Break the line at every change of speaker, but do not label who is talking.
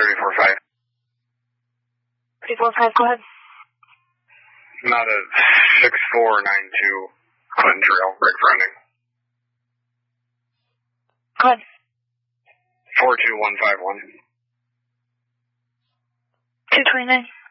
345.
345, go ahead.
Not a 6492 Clinton Trail, brake fronting.
Go ahead.
42151.
229.